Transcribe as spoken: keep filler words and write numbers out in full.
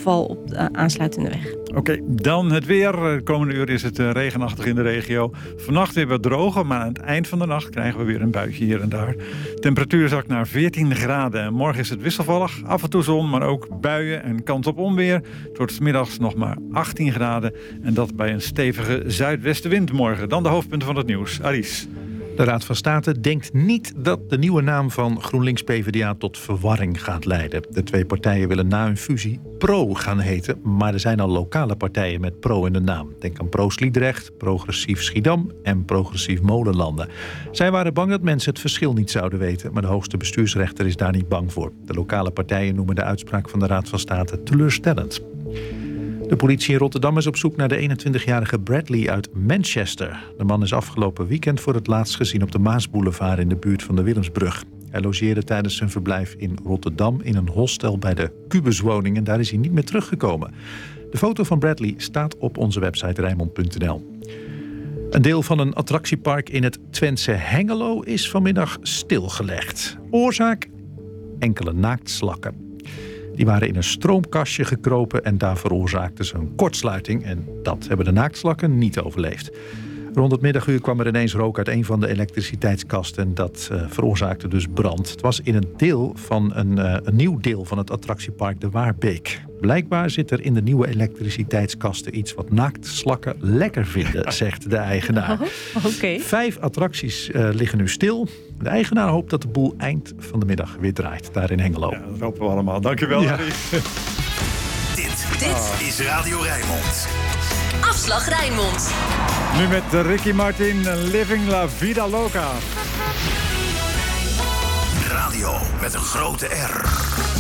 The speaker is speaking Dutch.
geval op de aansluitende weg. Oké, okay, dan het weer. De komende uur is het uh, regenachtig in de regio. Vannacht weer wat droger, maar aan het eind van de nacht krijgen we weer een buitje hier en daar. Temperatuur zakt naar veertien graden. En morgen is het wisselvallig. Af en toe zon, maar ook buien en kans op onweer. Het wordt 's middags nog maar achttien graden. En dat bij een stevige zuidwestenwind morgen. Dan de hoofdpunten van het nieuws. Alice. De Raad van State denkt niet dat de nieuwe naam van GroenLinks-P V D A tot verwarring gaat leiden. De twee partijen willen na hun fusie Pro gaan heten, maar er zijn al lokale partijen met Pro in de naam. Denk aan Pro Sliedrecht, Progressief Schiedam en Progressief Molenlanden. Zij waren bang dat mensen het verschil niet zouden weten, maar de hoogste bestuursrechter is daar niet bang voor. De lokale partijen noemen de uitspraak van de Raad van State teleurstellend. De politie in Rotterdam is op zoek naar de eenentwintigjarige Bradley uit Manchester. De man is afgelopen weekend voor het laatst gezien op de Maasboulevard in de buurt van de Willemsbrug. Hij logeerde tijdens zijn verblijf in Rotterdam in een hostel bij de Cubuswoning en daar is hij niet meer teruggekomen. De foto van Bradley staat op onze website rijnmond punt n l. Een deel van een attractiepark in het Twentse Hengelo is vanmiddag stilgelegd. Oorzaak? Enkele naaktslakken. Die waren in een stroomkastje gekropen en daar veroorzaakten ze een kortsluiting. En dat hebben de naaktslakken niet overleefd. Rond het middaguur kwam er ineens rook uit een van de elektriciteitskasten. En dat uh, veroorzaakte dus brand. Het was in een, deel van een, uh, een nieuw deel van het attractiepark de Waarbeek. Blijkbaar zit er in de nieuwe elektriciteitskasten iets wat naaktslakken lekker vinden, zegt de eigenaar. Oh, okay. Vijf attracties uh, liggen nu stil. De eigenaar hoopt dat de boel eind van de middag weer draait, daar in Hengelo. Ja, dat hopen we allemaal. Dankjewel, ja. Dit, dit is Radio Rijnmond. Afslag Rijnmond. Nu met Ricky Martin, Living La Vida Loca. Radio met een grote R.